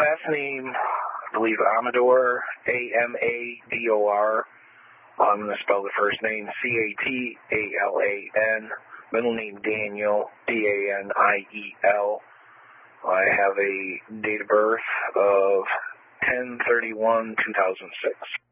Last name, I believe Amador, Amador. I'm going to spell the first name Catalan. Middle name Daniel, Daniel. I have a date of birth of 10/31/2006.